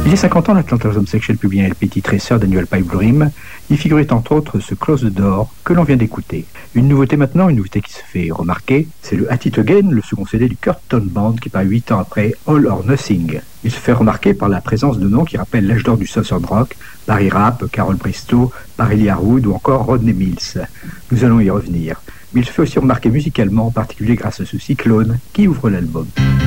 Il y a 50 ans, l'Atlanta Homosexual publiait un LP titré Sir Daniel Pipe Dream. Y figurait entre autres ce Close the Door que l'on vient d'écouter. Une nouveauté maintenant, une nouveauté qui se fait remarquer, c'est le At It Again, le second CD du Curtain Band qui paraît 8 ans après All or Nothing. Il se fait remarquer par la présence de noms qui rappellent l'âge d'or du Southern Rock, Barry Rapp, Carol Bristow, Barry Harwood ou encore Rodney Mills. Nous allons y revenir. Mais il se fait aussi remarquer musicalement, en particulier grâce à ce cyclone qui ouvre l'album.